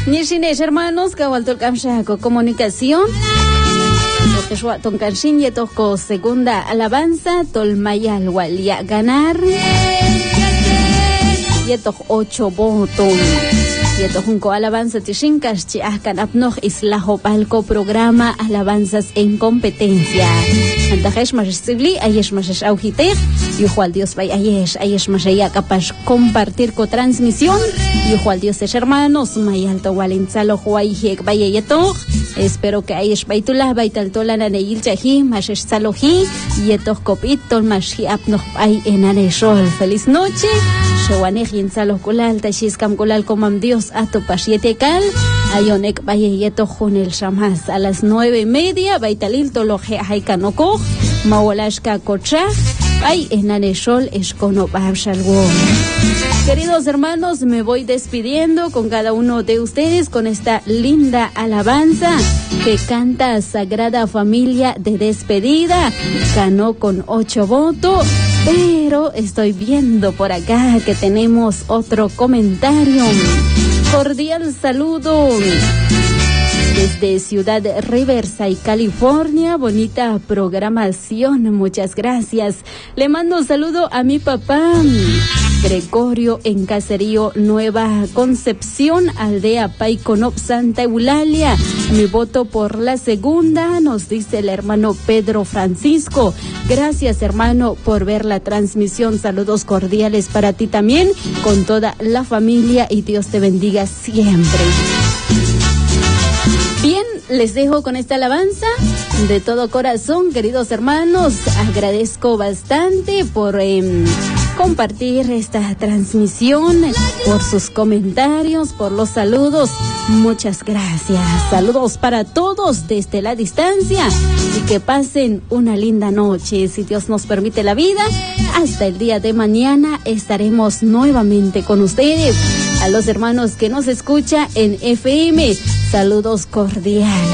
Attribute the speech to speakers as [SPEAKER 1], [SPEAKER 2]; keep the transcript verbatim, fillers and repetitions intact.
[SPEAKER 1] Nishines hermanos, Kawaltol Kamshako Comunicación. Tonkanshin Yetoko Segunda Alabanza, Tolmayal Walia Ganar. Yetok ocho votos. Yetojunko Alabanza Tishinkas Chiahkan Apnoch Islaho Palco Programa Alabanzas en Competencia. Antajesh Masibli, Ayesh Mash Aujitech, Yujual Dios Bay Ayesh, Ayesh Mashaya capaz compartir con transmisión. Yujual Dios es hermanos, Mayalto Walinzalo Huayhek Bayeyetok. Espero que Ayesh Baitulah Baitaltola Naneil Chahi, Mashesh Salohi, Yetok Kopitol Mashi Apnoch Bay Enaneshol. Feliz noche. Shawanej Yinzalo Kulal, Tashiskam Kulal Comam Dios Ato Pashietekal. Ayonek Bayeyeto Junel Shamas a las nueve y media. Baitalil Toloje Haikanoko. Mawalashka Kochah. Ay, Enaneshol Escono Babshalwon. Queridos hermanos, me voy despidiendo con cada uno de ustedes con esta linda alabanza que canta Sagrada Familia de Despedida. Ganó con ocho votos, pero estoy viendo por acá que tenemos otro comentario. Cordial saludo desde Ciudad Riverside, California. Bonita programación, muchas gracias. Le mando un saludo a mi papá Gregorio en Caserío Nueva Concepción, aldea Paiconop, Santa Eulalia. Mi voto por la segunda, nos dice el hermano Pedro Francisco. Gracias, hermano, por ver la transmisión. Saludos cordiales para ti también, con toda la familia, y Dios te bendiga siempre. Bien, les dejo con esta alabanza de todo corazón, queridos hermanos. Agradezco bastante por eh, compartir esta transmisión, por sus comentarios, por los saludos. Muchas gracias. Saludos para todos desde la distancia y que pasen una linda noche. Si Dios nos permite la vida, hasta el día de mañana estaremos nuevamente con ustedes. A los hermanos que nos escuchan en F M, saludos cordiales.